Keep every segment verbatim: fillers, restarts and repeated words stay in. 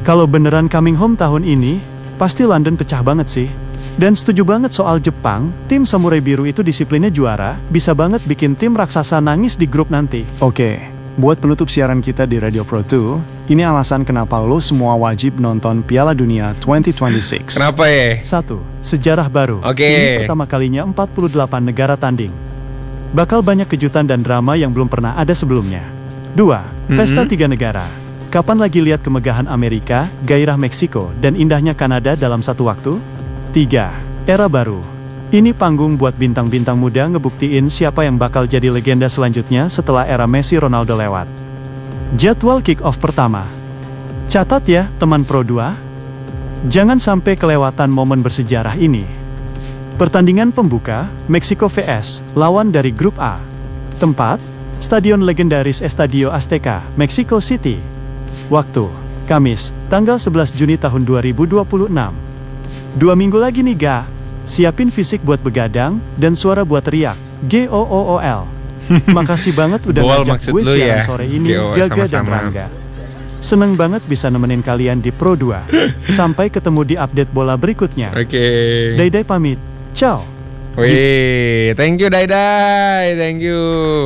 Kalau beneran coming home tahun ini, pasti London pecah banget sih. Dan setuju banget soal Jepang, tim Samurai Biru itu disiplinnya juara, bisa banget bikin tim raksasa nangis di grup nanti. Oke, buat penutup siaran kita di Radio Pro dua, ini alasan kenapa lo semua wajib nonton Piala Dunia dua ribu dua puluh enam. Kenapa ya? Satu, sejarah baru. Oke. Ini pertama kalinya empat puluh delapan negara tanding. Bakal banyak kejutan dan drama yang belum pernah ada sebelumnya. Dua, pesta Mhm. tiga negara. Kapan lagi lihat kemegahan Amerika, gairah Meksiko, dan indahnya Kanada dalam satu waktu? Tiga, era baru. Ini panggung buat bintang-bintang muda ngebuktiin siapa yang bakal jadi legenda selanjutnya setelah era Messi Ronaldo lewat. Jadwal kick-off pertama. Catat ya, teman Pro dua. Jangan sampai kelewatan momen bersejarah ini. Pertandingan pembuka, Meksiko vs lawan dari grup A. Tempat, Stadion legendaris Estadio Azteca, Mexico City. Waktu, Kamis, tanggal sebelas Juni tahun dua ribu dua puluh enam. Dua minggu lagi nih ga. Siapin fisik buat begadang, dan suara buat teriak, G O O O L. Makasih banget udah Goal ngajak maksud gue lu siaran ya? sore ini, Yo, Gaga dan sama-sama. Rangga. Seneng banget bisa nemenin kalian di Pro dua. Sampai ketemu di update bola berikutnya. Oke. Daidai pamit, ciao. Wih, thank you Dai Dai, thank you.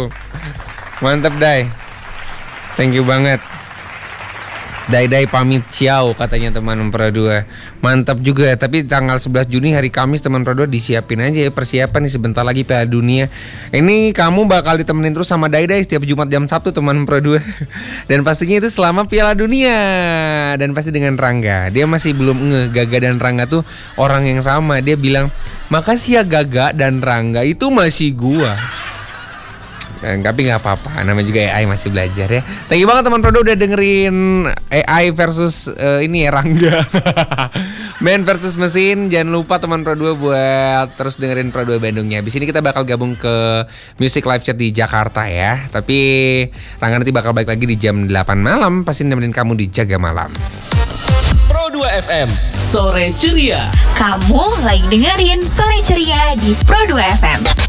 Mantap Dai. Thank you banget. Dai Dai pamit ciao katanya teman Pro dua. Mantap juga, tapi tanggal sebelas Juni hari Kamis teman Pro dua disiapin aja ya, persiapan nih sebentar lagi Piala Dunia. Ini kamu bakal ditemenin terus sama Dai Dai setiap Jumat jam satu teman Pro dua. Dan pastinya itu selama Piala Dunia. Dan pasti dengan Rangga. Dia masih belum nge Gaga dan Rangga tuh orang yang sama. Dia bilang, "Makasih ya Gaga dan Rangga, itu masih gua." Dan, tapi nggak apa-apa, namanya juga A I masih belajar ya. Thank you banget teman Prodo udah dengerin A I versus uh, ini ya Rangga. Man versus mesin. Jangan lupa teman Pro dua buat terus dengerin Pro dua Bandungnya. Abis ini kita bakal gabung ke Music Live Chat di Jakarta ya. Tapi Rangga nanti bakal balik lagi di jam delapan malam. Pasti nemenin kamu di Jaga Malam. Pro dua F M, Sore Ceria. Kamu lagi dengerin Sore Ceria di Pro dua F M.